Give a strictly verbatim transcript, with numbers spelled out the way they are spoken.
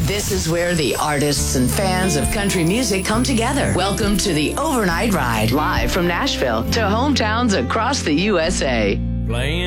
This is where the artists and fans of country music come together. Welcome to the Overnight Ride, live from Nashville to hometowns across the U S A. Playing